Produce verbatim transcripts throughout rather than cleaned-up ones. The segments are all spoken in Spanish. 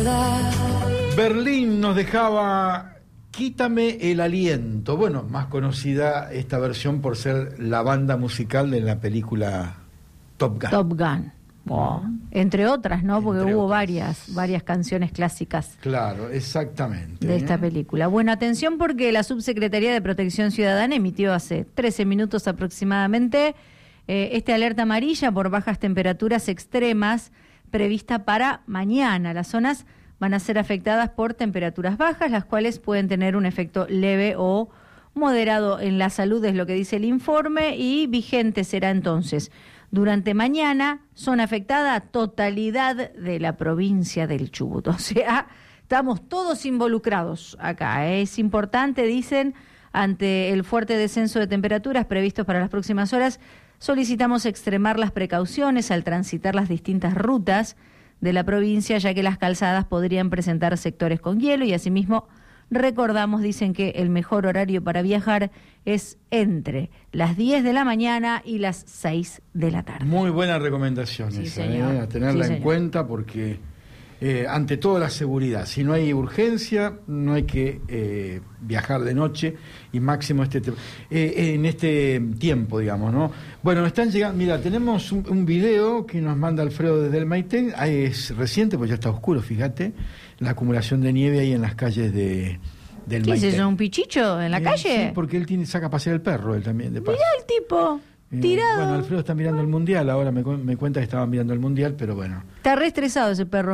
Berlín nos dejaba Quítame el aliento. Bueno, más conocida esta versión por ser la banda musical de la película Top Gun. Top Gun. Wow. Entre otras, ¿no? Porque Entre hubo otras. varias, varias canciones clásicas. Claro, exactamente. De esta ¿eh? película. Bueno, atención porque la Subsecretaría de Protección Ciudadana emitió hace trece minutos aproximadamente eh, este alerta amarilla por bajas temperaturas extremas prevista para mañana. Las zonas van a ser afectadas por temperaturas bajas, las cuales pueden tener un efecto leve o moderado en la salud, es lo que dice el informe, y vigente será entonces. Durante mañana son afectada totalidad de la provincia del Chubut. O sea, estamos todos involucrados acá. ¿eh? Es importante, dicen, ante el fuerte descenso de temperaturas previstos para las próximas horas, solicitamos extremar las precauciones al transitar las distintas rutas de la provincia, ya que las calzadas podrían presentar sectores con hielo y asimismo recordamos, dicen que el mejor horario para viajar es entre las diez de la mañana y las seis de la tarde. Muy buena recomendación Sí, esa, señor. ¿eh? A tenerla Sí, en señor. cuenta porque eh, ante todo la seguridad. Si no hay urgencia, no hay que eh, viajar de noche y máximo este te- eh, en este tiempo, digamos, ¿no? Bueno, están llegando, mira, tenemos un, un video que nos manda Alfredo desde el Maitén. Ah, es reciente, pues ya está oscuro, fíjate, la acumulación de nieve ahí en las calles de, del ¿Qué es Maitén. eso, un pichicho en la Eh, calle? Sí, porque él tiene, saca a pasear el perro, él también, de paso. Mirá el tipo, Eh, tirado. Bueno, Alfredo está mirando el Mundial, ahora me, cu- me cuenta que estaba mirando el Mundial, pero bueno. Está re estresado ese perro.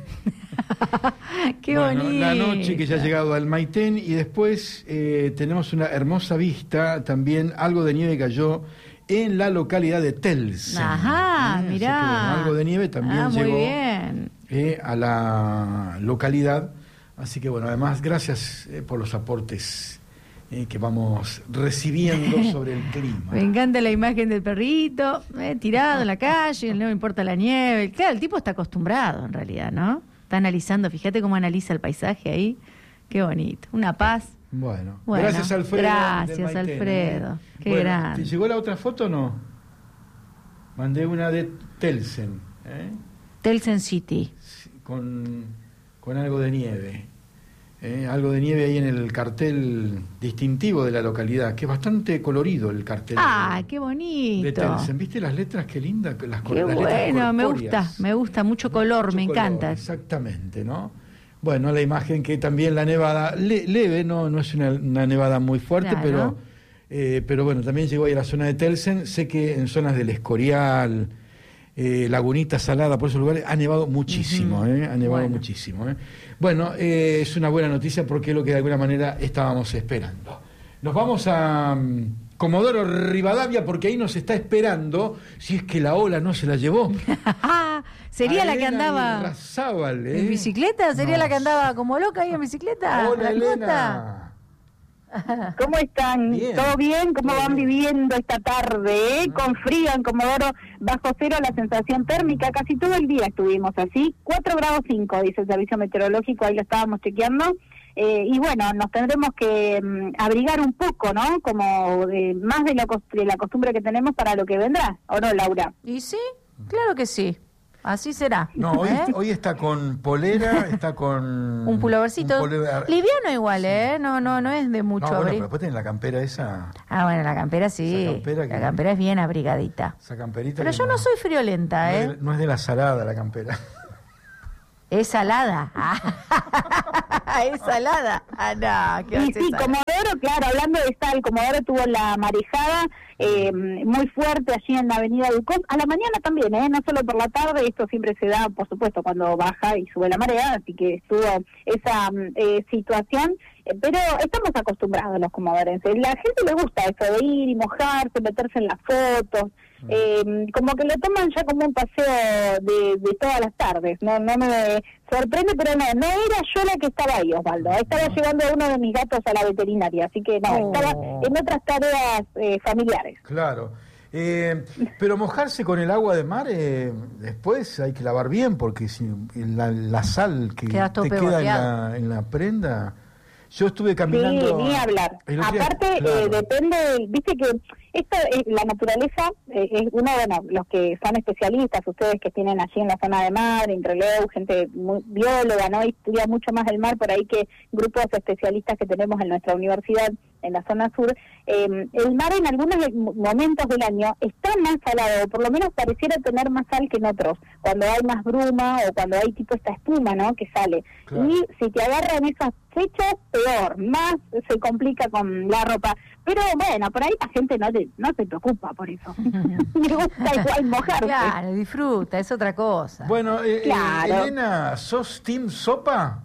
Qué Bueno, bonito. la noche que ya ha llegado al Maitén y después eh, tenemos una hermosa vista, también algo de nieve cayó en la localidad de Telsen. Ajá, Eh, así mirá. que, bueno, algo de nieve también ah, muy llegó bien. eh, a la localidad, así que bueno, además gracias eh, por los aportes eh, que vamos recibiendo sobre el clima. Me encanta la imagen del perrito, eh, tirado en la calle, no me importa la nieve. Claro, el tipo está acostumbrado en realidad, ¿no? Está analizando, fíjate cómo analiza el paisaje ahí. Qué bonito, una paz. Bueno, Bueno, gracias Alfredo. gracias, del Maitén, Alfredo. ¿eh? Qué Bueno, grande. ¿te llegó la otra foto o no? Mandé una de Telsen, ¿eh? Telsen City. Sí, con, con algo de nieve. ¿eh? Algo de nieve ahí en el cartel distintivo de la localidad, que es bastante colorido el cartel. Ah, de, qué de bonito. Telsen. ¿Viste las letras? Qué linda. Las, Qué las letras bueno, me corpóreas. gusta, me gusta, mucho color, Mucho me color, encanta. Exactamente, ¿no? Bueno, la imagen que también la nevada, le- leve, no, no es una, una nevada muy fuerte, Claro. pero, eh, pero bueno, también llegó ahí a la zona de Telsen. Sé que en zonas del Escorial, eh, Lagunita Salada, por esos lugares, ha nevado muchísimo, Ujú. ¿eh? Ha nevado Bueno. muchísimo. ¿eh? Bueno, eh, es una buena noticia porque es lo que de alguna manera estábamos esperando. Nos vamos a mm, Comodoro Rivadavia porque ahí nos está esperando, si es que la ola no se la llevó. ¿Sería a la que Elena andaba Irarrázaval, ¿eh? en bicicleta? ¿Sería No la que andaba como loca ahí en bicicleta? Hola, ¿La Elena. ¿Cómo están? Bien. ¿Todo bien? ¿Cómo Todo van bien. viviendo esta tarde? eh? Con frío en Comodoro, bajo cero la sensación térmica, casi todo el día estuvimos así, cuatro grados cinco, dice el servicio meteorológico, ahí lo estábamos chequeando, eh, y bueno, nos tendremos que mm, abrigar un poco, ¿no? Como de, más de, lo, cos- de la costumbre que tenemos para lo que vendrá, ¿o no, Laura? ¿Y sí? Claro que sí. Así será. No, hoy, ¿eh? hoy está con polera, está con... Un pulovercito. un pulover- Liviano igual, ¿eh? No, no, no es de No, mucho bueno, pero abrigo. después tiene la campera esa, Ah, bueno, la campera sí. Esa campera que- La campera es bien abrigadita. esa camperita. Pero que yo no soy friolenta, no es ¿eh? de- no es de la salada la campera. Es salada. Ah, es salada. Ah, no, ¿qué va a Sí, ser sí, salada? Comodoro, claro, hablando de sal, Comodoro tuvo la marejada eh, muy fuerte allí en la avenida Ducón, a la mañana también, ¿eh? No solo por la tarde, esto siempre se da, por supuesto, cuando baja y sube la marea, así que estuvo esa mm, eh, situación, eh, pero estamos acostumbrados los comodorenses, la gente le gusta eso de ir y mojarse, meterse en las fotos, eh, como que lo toman ya como un paseo de, de todas las tardes, no no me sorprende, pero no, no era yo la que estaba ahí, Osvaldo, estaba llevando a uno de mis gatos a la veterinaria, así que no, Oh. estaba en otras tareas eh, familiares. Claro. Eh, pero mojarse con el agua de mar, eh, después hay que lavar bien, porque si la, la sal que Queda todo te queda en pegoteado. la, en la prenda, Yo estuve caminando... Sí, ni hablar. Aparte, claro. eh, depende, viste que esto es la naturaleza, eh, es uno, bueno, los que son especialistas, ustedes que tienen allí en la zona de mar, Intreleu, gente muy bióloga, ¿no? Y estudia mucho más del mar por ahí que grupos especialistas que tenemos en nuestra universidad en la zona sur. Eh, el mar en algunos momentos del año está más salado, o por lo menos pareciera tener más sal que en otros, cuando hay más bruma o cuando hay tipo esta espuma, ¿no? Que sale. Claro. Y si te agarran esas fechas, peor, más se complica con la ropa. Pero bueno, por ahí la gente no, te, no se preocupa por eso. Le gusta igual mojarse. Claro, disfruta, es otra cosa. Bueno, eh, claro. eh, Elena, ¿sos team sopa?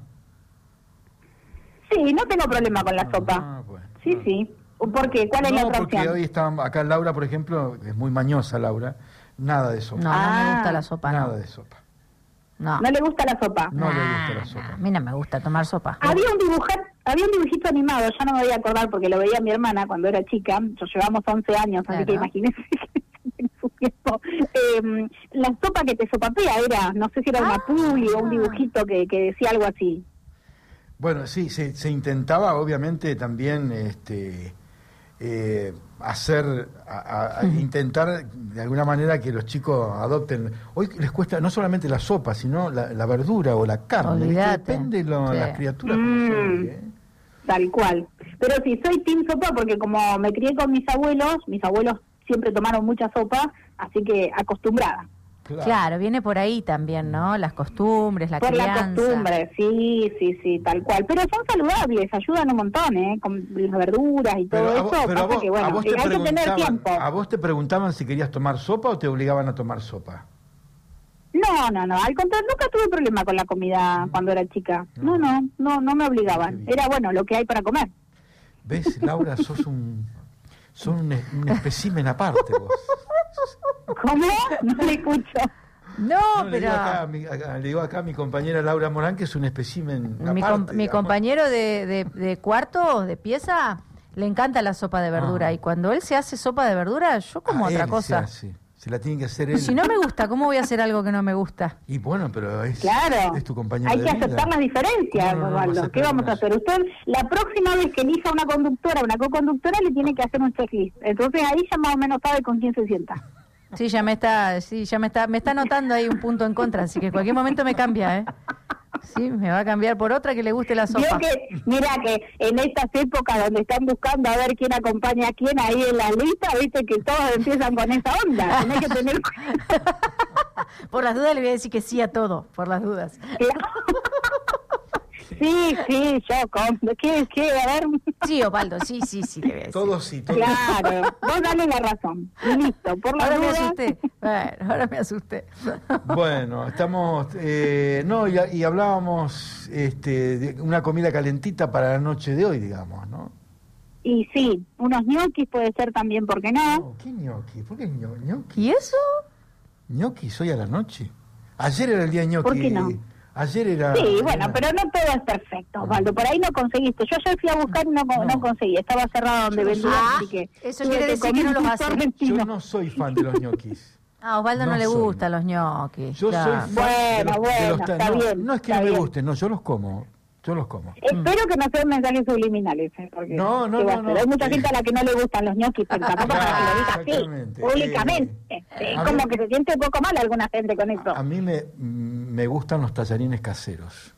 Sí, no tengo problema con la ah, sopa. Bueno, sí, bueno. sí. ¿Por qué? ¿Cuál es no, la otra opción? Porque hoy está acá Laura, por ejemplo, es muy mañosa Laura, nada de sopa. No, ah, no me gusta la sopa. Nada no. de sopa. No. ¿No le gusta la sopa? No nah, le gusta la sopa. A mí no me gusta tomar sopa. Había un dibujar, había un dibujito animado, ya no me voy a acordar porque lo veía mi hermana cuando era chica, yo llevamos once años, claro. Así que imagínense en su tiempo. Eh, la sopa que te sopapea era, no sé si era ah. una puli o un dibujito que, que decía algo así. Bueno, sí, se, se intentaba obviamente también este eh, hacer, a, a, intentar de alguna manera que los chicos adopten. Hoy les cuesta no solamente la sopa, sino la, la verdura o la carne. Depende de lo, sí. las criaturas. Mm, como son, ¿eh? Tal cual. Pero sí, soy team sopa porque como me crié con mis abuelos, mis abuelos siempre tomaron mucha sopa, así que acostumbrada. Claro. claro, viene por ahí también, ¿no? Las costumbres, la por crianza. Por la costumbre, sí, sí, sí, tal cual. Pero son saludables, ayudan un montón, ¿eh? Con las verduras y todo pero eso. A vos, pero a vos, que, bueno, a vos te hay que tener tiempo. ¿A vos te preguntaban si querías tomar sopa o te obligaban a tomar sopa? No, no, no, al contrario, nunca tuve problema con la comida mm. cuando era chica. No, no, no, no me obligaban. Era, bueno, lo que hay para comer. ¿Ves, Laura? Sos un, sos un, un espécimen aparte vos. ¿Cómo? No le escucho. No, no pero... Le digo, acá, mi, acá, le digo acá a mi compañera Laura Morán que es un espécimen mi aparte. Com mi compañero de, de, de cuarto, de pieza, le encanta la sopa de verdura. Ah. Y cuando él se hace sopa de verdura, yo como ah, otra él cosa. Se, hace. se la tiene que hacer él. Si no me gusta, ¿cómo voy a hacer algo que no me gusta? Y bueno, pero es, claro. es tu compañero Hay de que vida. aceptar las diferencias, no, no, Osvaldo. No, ¿qué vamos a hacer? Usted, la próxima vez que elija una conductora, una co-conductora, le tiene que hacer un checklist. Entonces ahí ya más o menos sabe con quién se sienta. Sí, ya me está, sí, ya me está, me está notando ahí un punto en contra, así que en cualquier momento me cambia, ¿eh? Sí, me va a cambiar por otra que le guste la sopa. Que, mira que en estas épocas donde están buscando a ver quién acompaña a quién ahí en la lista, viste que todos empiezan con esa onda. Tenés que tener... Por las dudas le voy a decir que sí a todo, por las dudas. Sí, sí, yo compro. ¿Qué, qué? A ver. Sí, Osvaldo, sí, sí, sí, le voy a decir. Todo sí, todo. Claro, vos dale la razón. Listo, por la Ahora duda. me asusté. Bueno, ahora me asusté. Bueno, estamos... Eh, no, y, y hablábamos este, de una comida calentita para la noche de hoy, digamos, ¿no? Y sí, unos ñoquis puede ser también, ¿por qué no? no ¿Qué ñoquis? ¿Por qué ñoquis? ¿Y eso? ¿Ñoquis hoy a la noche? Ayer era el día ñoqui. ¿Por qué no? Ayer era... Sí, era... bueno, pero no todo es perfecto, Osvaldo. Por ahí no conseguiste. Yo ayer fui a buscar y no, no. no conseguí. Estaba cerrado donde vendía, ah, así que... Eso quiere decir que no los hace. Yo no soy fan de los ñoquis. Ah, a Osvaldo no, no le soy. gustan los ñoquis. Yo claro. soy fan bueno, de los, bueno, de los está no, bien. No es que no me gusten, no, yo los como. Yo los como. Espero mm. que no sean mensajes subliminales. ¿eh? Porque no, no, no, no. Hay mucha eh. gente a la que no le gustan los ñoquis, pero tampoco para que lo diga así, públicamente. Eh, eh, como mí, que se siente un poco mal alguna gente con eso. A mí me, me gustan los tallarines caseros.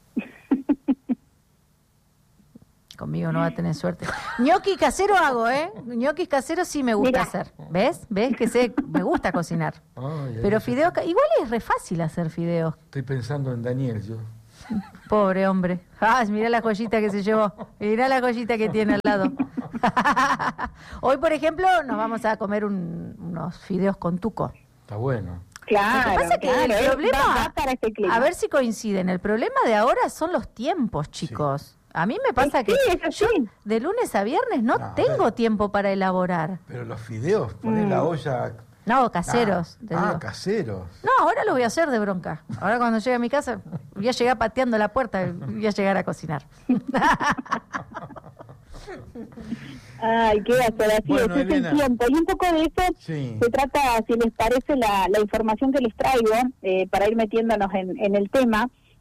Conmigo no va a tener suerte. Ñoqui casero hago, ¿eh? Ñoquis caseros sí me gusta Mira. hacer. ¿Ves? ¿Ves que sé? Me gusta cocinar. Ay, Pero fideos... Igual es re fácil hacer fideos. Estoy pensando en Daniel, yo. Pobre hombre. Ah, mirá la joyita que se llevó. Mirá la joyita que tiene al lado. Hoy, por ejemplo, nos vamos a comer un, unos fideos con tuco. Está bueno. Claro, Lo que pasa claro, que el problema, va, va para este clima. A ver si coinciden, el problema de ahora son los tiempos, chicos. Sí. A mí me pasa sí, que sí, yo de lunes a viernes no, no tengo ver. tiempo para elaborar. Pero los fideos, poner mm. la olla... No, caseros. Ah, ah caseros. No, ahora lo voy a hacer de bronca. Ahora cuando llegue a mi casa voy a llegar pateando la puerta y voy a llegar a cocinar. Ay, ¿qué va a ser así? Bueno, ese es el tiempo. Y un poco de eso sí. se trata, si les parece, la, la información que les traigo, eh, para ir metiéndonos en, en el tema.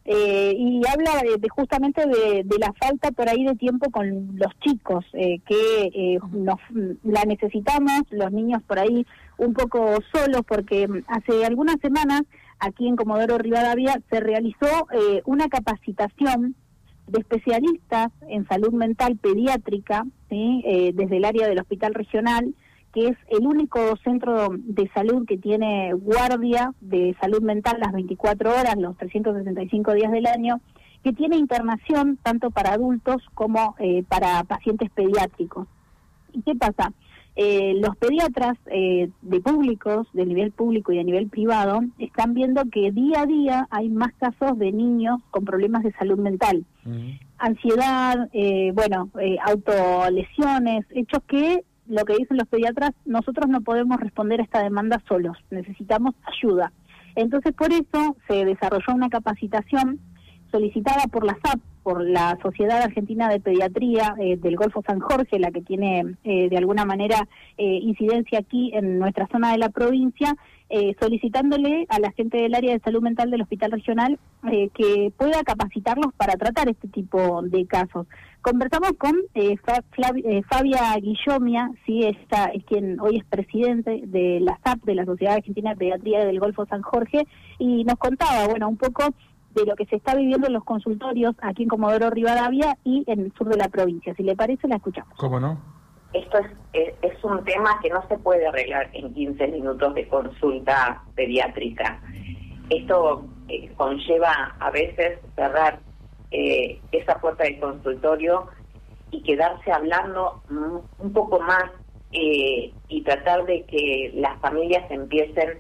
Eh, y habla de, de justamente de, de la falta por ahí de tiempo con los chicos, eh, que eh, nos, la necesitamos, los niños por ahí un poco solos, porque hace algunas semanas aquí en Comodoro Rivadavia se realizó eh, una capacitación de especialistas en salud mental pediátrica, ¿sí? eh, desde el área del Hospital Regional, que es el único centro de salud que tiene guardia de salud mental las veinticuatro horas, los trescientos sesenta y cinco días del año, que tiene internación tanto para adultos como eh, para pacientes pediátricos. ¿Y qué pasa? Eh, los pediatras eh, de públicos, de nivel público y de nivel privado, están viendo que día a día hay más casos de niños con problemas de salud mental. Uh-huh. Ansiedad, eh, bueno, eh, autolesiones, hechos que, lo que dicen los pediatras, nosotros no podemos responder a esta demanda solos, necesitamos ayuda. Entonces, por eso se desarrolló una capacitación solicitada por la S A P, por la Sociedad Argentina de Pediatría eh, del Golfo San Jorge, la que tiene eh, de alguna manera eh, incidencia aquí en nuestra zona de la provincia, eh, solicitándole a la gente del área de salud mental del Hospital Regional eh, que pueda capacitarlos para tratar este tipo de casos. Conversamos con eh, Flav- eh, Fabia Guillomia, sí, esta es quien hoy es presidente de la S A P, de la Sociedad Argentina de Pediatría del Golfo San Jorge, y nos contaba, bueno, un poco de lo que se está viviendo en los consultorios aquí en Comodoro Rivadavia y en el sur de la provincia. Si le parece, la escuchamos. ¿Cómo no? Esto es, es, es un tema que no se puede arreglar en quince minutos de consulta pediátrica. Esto eh, conlleva a veces cerrar eh, esa puerta del consultorio y quedarse hablando mm, un poco más eh, y tratar de que las familias empiecen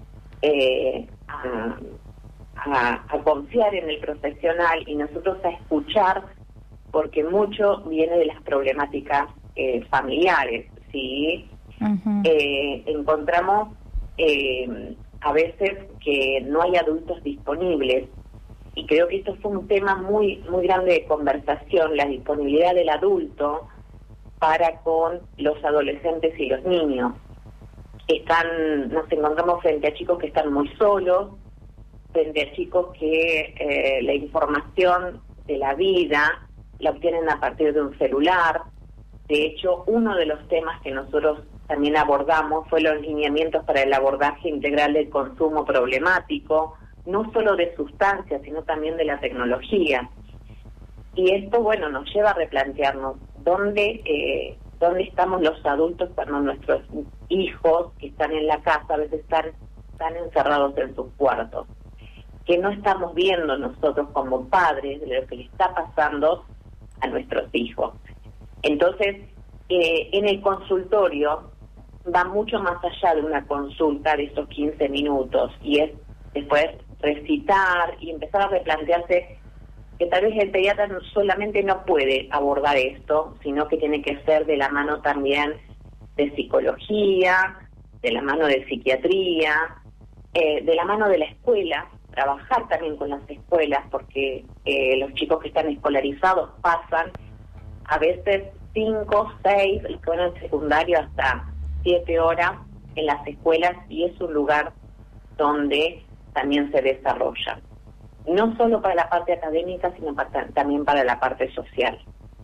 eh, a... A, a confiar en el profesional y nosotros a escuchar, porque mucho viene de las problemáticas eh, familiares, ¿sí? Uh-huh. Eh, encontramos eh, a veces que no hay adultos disponibles, y creo que esto fue un tema muy muy grande de conversación, la disponibilidad del adulto para con los adolescentes y los niños. Están, nos encontramos frente a chicos que están muy solos, frente a chicos que eh, la información de la vida la obtienen a partir de un celular. De hecho, uno de los temas que nosotros también abordamos fue los lineamientos para el abordaje integral del consumo problemático, no solo de sustancias, sino también de la tecnología. Y esto, bueno, nos lleva a replantearnos dónde, eh, dónde estamos los adultos cuando nuestros hijos que están en la casa a veces están, están encerrados en sus cuartos. Que no estamos viendo nosotros como padres de lo que le está pasando a nuestros hijos. Entonces, eh, en el consultorio va mucho más allá de una consulta de esos quince minutos, y es después recitar y empezar a replantearse que tal vez el pediatra no solamente no puede abordar esto, sino que tiene que ser de la mano también de psicología, de la mano de psiquiatría, eh, de la mano de la escuela, trabajar también con las escuelas, porque eh, los chicos que están escolarizados pasan a veces cinco, seis, los que van en secundario hasta siete horas en las escuelas, y es un lugar donde también se desarrolla, no solo para la parte académica, sino para, también para la parte social.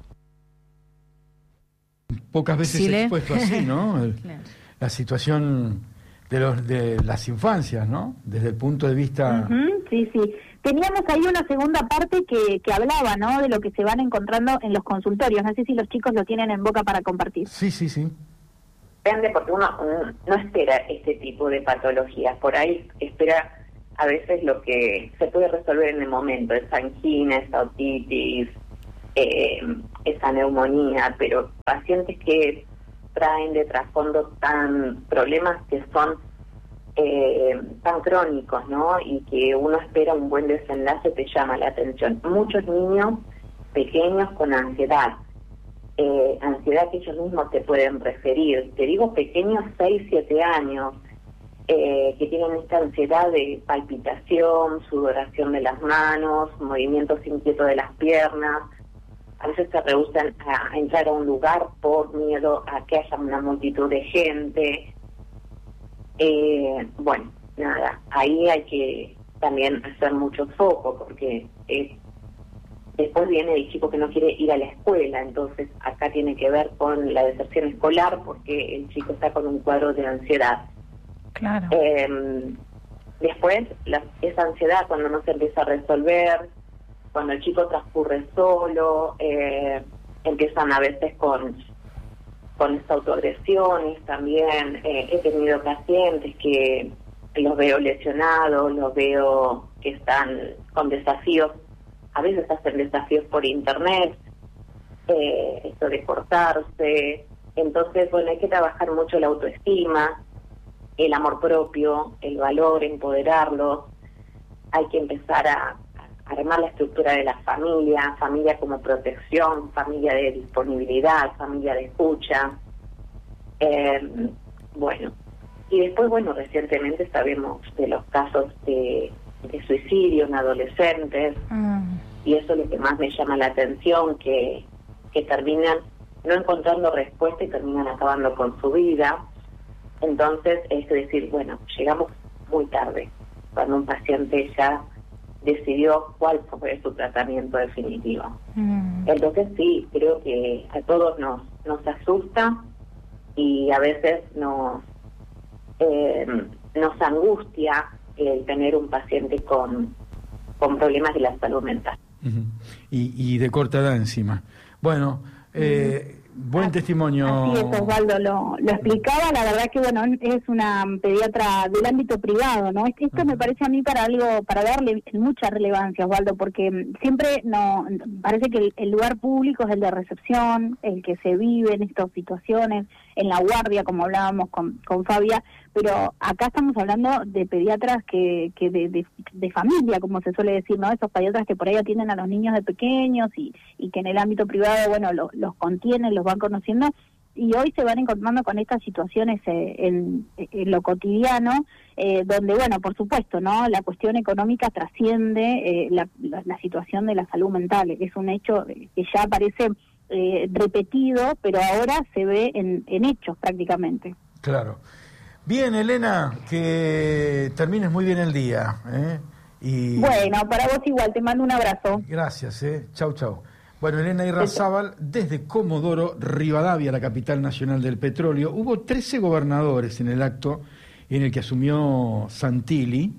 Pocas veces ¿Sí, se ha le? expuesto así, ¿no? El, claro. La situación de los de las infancias, ¿no? Desde el punto de vista... Uh-huh, sí, sí. Teníamos ahí una segunda parte que, que hablaba, ¿no? De lo que se van encontrando en los consultorios. No sé si los chicos lo tienen en boca para compartir. Sí, sí, sí. Depende, porque uno no espera este tipo de patologías. Por ahí espera a veces lo que se puede resolver en el momento. Esa angina, esa otitis, eh, esa neumonía. Pero pacientes que traen de trasfondo tan problemas que son eh, tan crónicos, ¿no? Y que uno espera un buen desenlace, te llama la atención. Muchos niños pequeños con ansiedad, eh, ansiedad que ellos mismos te pueden referir. Te digo pequeños, seis, siete años, eh, que tienen esta ansiedad de palpitación, sudoración de las manos, movimientos inquietos de las piernas. A veces se rehusan a entrar a un lugar por miedo a que haya una multitud de gente. Eh, bueno, nada, ahí hay que también hacer mucho foco, porque eh, después viene el chico que no quiere ir a la escuela, entonces acá tiene que ver con la deserción escolar, porque el chico está con un cuadro de ansiedad. Claro. Eh, después, la, esa ansiedad cuando no se empieza a resolver, cuando el chico transcurre solo, eh, empiezan a veces con, con estas autoagresiones también. Eh, he tenido pacientes que los veo lesionados, los veo que están con desafíos, a veces hacen desafíos por internet, eh, esto de cortarse. Entonces, bueno, hay que trabajar mucho la autoestima, el amor propio, el valor, empoderarlos. Hay que empezar a, a armar la estructura de la familia, familia como protección, familia de disponibilidad, familia de escucha. Eh, bueno, y después, bueno, recientemente sabemos de los casos de, de suicidio en adolescentes, mm. y eso es lo que más me llama la atención, que, que terminan no encontrando respuesta y terminan acabando con su vida. Entonces, es decir, bueno, llegamos muy tarde, cuando un paciente ya decidió cuál fue su tratamiento definitivo. Mm. Entonces, sí, creo que a todos nos, nos asusta y a veces nos, eh, nos angustia el tener un paciente con, con problemas de la salud mental. Uh-huh. y, y de corta edad encima. Bueno, eh... Uh-huh. Buen así, testimonio. Así es, Osvaldo, lo, lo explicaba. La verdad que, bueno, es una pediatra del ámbito privado, ¿no? Esto uh-huh. me parece a mí para algo, para darle mucha relevancia, Osvaldo, porque siempre no parece que el, el lugar público es el de recepción, el que se vive en estas situaciones, en la guardia, como hablábamos con, con Fabia, pero acá estamos hablando de pediatras que, que de, de, de familia, como se suele decir, ¿no? Esos pediatras que por ahí atienden a los niños de pequeños y, y que en el ámbito privado, bueno, lo, los contienen, los van conociendo, y hoy se van encontrando con estas situaciones eh, en, en lo cotidiano, eh, donde, bueno, por supuesto, ¿no? La cuestión económica trasciende eh, la, la, la situación de la salud mental. Es un hecho que ya parece eh, repetido, pero ahora se ve en, en hechos prácticamente. Claro. Bien, Elena, que termines muy bien el día. ¿eh? Y... Bueno, para vos igual, te mando un abrazo. Gracias, ¿eh? Chau, chau. Bueno, Elena Irrazábal, desde Comodoro Rivadavia, la capital nacional del petróleo. Hubo trece gobernadores en el acto en el que asumió Santilli.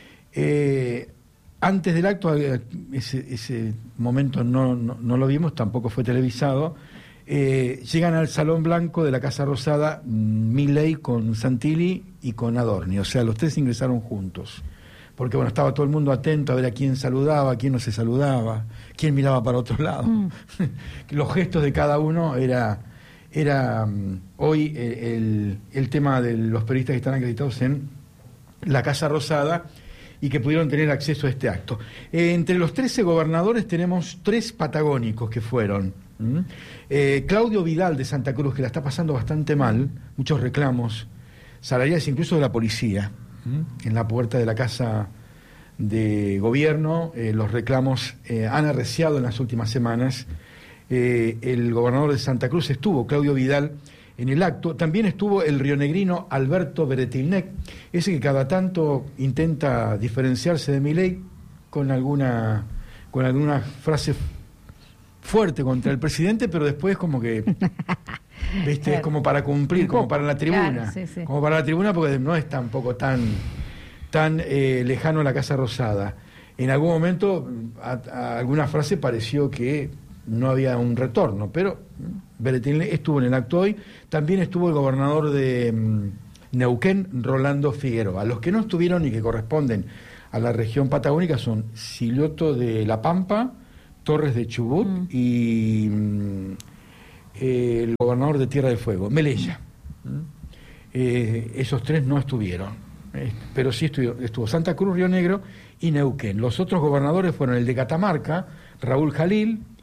Eh, antes del acto, ese, ese momento no, no, no lo vimos, tampoco fue televisado. Eh, llegan al Salón Blanco de la Casa Rosada Milei con Santilli y con Adorni, o sea, los tres ingresaron juntos, porque bueno, estaba todo el mundo atento a ver a quién saludaba, a quién no se saludaba, quién miraba para otro lado. Mm. Los gestos de cada uno era, era um, hoy eh, el, el tema de los periodistas que están acreditados en la Casa Rosada y que pudieron tener acceso a este acto. Eh, entre los trece gobernadores tenemos tres patagónicos que fueron. ¿Mm? Eh, Claudio Vidal de Santa Cruz, que la está pasando bastante mal, muchos reclamos salariales, incluso de la policía, ¿Mm? en la puerta de la Casa de Gobierno, eh, los reclamos eh, han arreciado en las últimas semanas. Eh, el gobernador de Santa Cruz estuvo, Claudio Vidal, en el acto. También estuvo el rionegrino Alberto Beretilnec, ese que cada tanto intenta diferenciarse de Milei con alguna, con alguna frase fuerte contra el presidente, pero después como que, ¿viste? Claro. Es como para cumplir, como para la tribuna. Claro, sí, sí. Como para la tribuna, porque no es tampoco tan, tan eh, lejano a la Casa Rosada. En algún momento, a, a alguna frase pareció que no había un retorno, pero Beretilnec estuvo en el acto hoy. También estuvo el gobernador de um, Neuquén, Rolando Figueroa. Los que no estuvieron y que corresponden a la región patagónica son Silioto de La Pampa, Torres de Chubut mm. y mm, eh, el gobernador de Tierra del Fuego, Melella. ¿Mm? Eh, esos tres no estuvieron, eh, pero sí estuvo, estuvo Santa Cruz, Río Negro y Neuquén. Los otros gobernadores fueron el de Catamarca, Raúl Jalil,